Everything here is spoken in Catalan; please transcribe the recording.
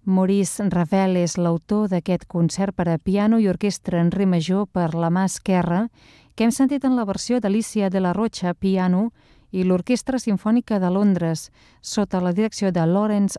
Maurice Ravel és l'autor d'aquest concert per a piano i orquestra en re major per la mà esquerra, que hem sentit en la versió d'Alicia de la Rocha, piano, i l'Orquestra Simfònica de Londres, sota la direcció de Lawrence